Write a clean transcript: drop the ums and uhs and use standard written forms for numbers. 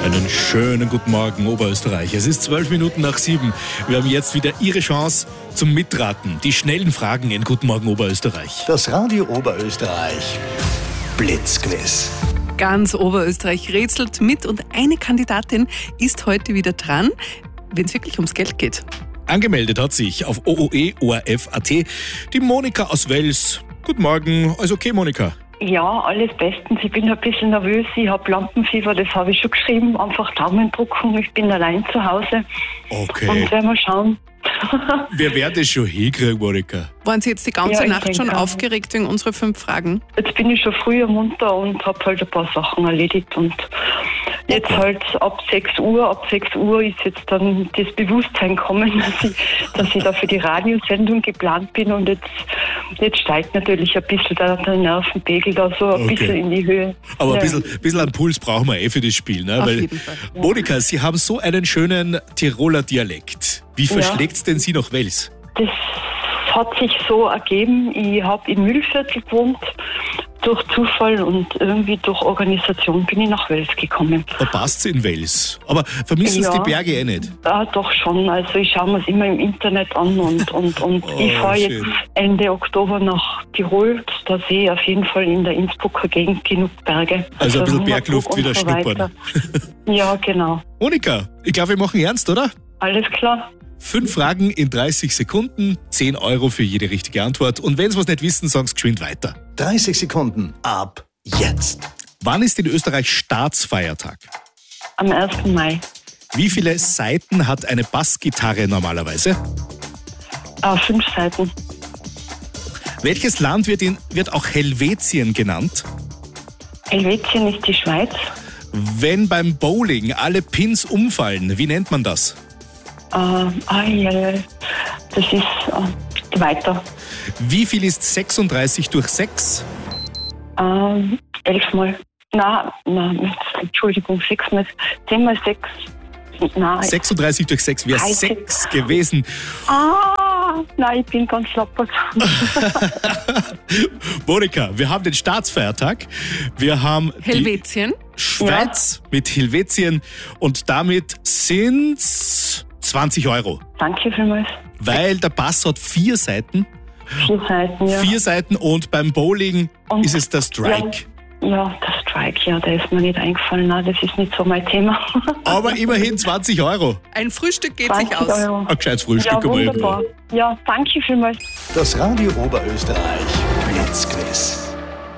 Einen schönen guten Morgen, Oberösterreich. Es ist 12 Minuten nach 7. Wir haben jetzt wieder Ihre Chance zum Mitraten. Die schnellen Fragen in Guten Morgen, Oberösterreich. Das Radio Oberösterreich Blitzquiz. Ganz Oberösterreich rätselt mit und eine Kandidatin ist heute wieder dran, wenn es wirklich ums Geld geht. Angemeldet hat sich auf OOE-ORF.at die Monika aus Wels. Guten Morgen. Alles okay, Monika? Ja, alles bestens. Ich bin ein bisschen nervös. Ich habe Lampenfieber, das habe ich schon geschrieben. Einfach Daumen drücken. Ich bin allein zu Hause. Okay. Und werden wir schauen. Wir werden es schon hinkriegen, Monika. Waren Sie jetzt die ganze Ja, Nacht schon denke auch. aufgeregt wegen unserer 5 Fragen? Jetzt bin ich schon früher munter und habe halt ein paar Sachen erledigt. Und jetzt halt ab 6 Uhr ist jetzt dann das Bewusstsein gekommen, dass ich da für die Radiosendung geplant bin. Und jetzt steigt natürlich ein bisschen der Nervenpegel da so ein Okay. bisschen in die Höhe. Aber ein Ja. bisschen an Puls brauchen wir für das Spiel. Ne? Auf Weil, jeden Fall. Monika, Sie haben so einen schönen Tiroler Dialekt. Wie verschlägt es denn Sie nach Wels? Das hat sich so ergeben. Ich habe im Mühlviertel gewohnt, durch Zufall, und irgendwie durch Organisation bin ich nach Wels gekommen. Da passt in Wels. Aber vermissen Sie Ja. die Berge eh nicht? Ja, doch schon. Also ich schaue mir es immer im Internet an und ich fahre schön. jetzt Ende Oktober nach Tirol. Da sehe ich auf jeden Fall in der Innsbrucker Gegend genug Berge. Also ein bisschen Hummerburg Bergluft und wieder so schnuppern. weiter. Ja, genau. Monika, ich glaube, wir machen ernst, oder? Alles klar. 5 Fragen in 30 Sekunden, 10 Euro für jede richtige Antwort. Und wenn Sie was nicht wissen, sagen Sie geschwind weiter. 30 Sekunden ab jetzt. Wann ist in Österreich Staatsfeiertag? Am 1. Mai. Wie viele Saiten hat eine Bassgitarre normalerweise? 5 Seiten. Welches Land wird auch Helvetien genannt? Helvetien ist die Schweiz. Wenn beim Bowling alle Pins umfallen, wie nennt man das? Ja, das ist weiter. Wie viel ist 36 durch 6? 11 Mal. Nein, Entschuldigung, 6 Mal. 10 mal 6. Nein. 36 durch 6 wäre 30. 6 gewesen. Nein, ich bin ganz lappert. Monika, wir haben den Staatsfeiertag. Wir haben die Helvetien? Schweiz mit Helvetien und damit sind's 20 Euro. Danke vielmals. Weil der Bass hat 4 Seiten. 4 Seiten, ja. 4 Seiten und beim Bowling Und- ist es der Strike. Ja, der Strike, ja, der ist mir nicht eingefallen. Nein, das ist nicht so mein Thema. Aber immerhin 20 Euro. Ein Frühstück geht 20 sich aus. Euro. Ein gescheites Frühstück. Ja, einmal. wunderbar. Ja, danke vielmals. Das Radio Oberösterreich Blitzquiz.